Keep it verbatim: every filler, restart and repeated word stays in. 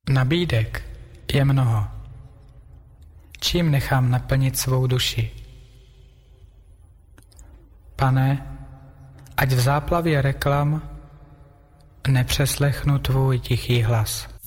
Nabídek je mnoho. Čím nechám naplnit svou duši? Pane, ať v záplavě reklam nepřeslechnu tvůj tichý hlas.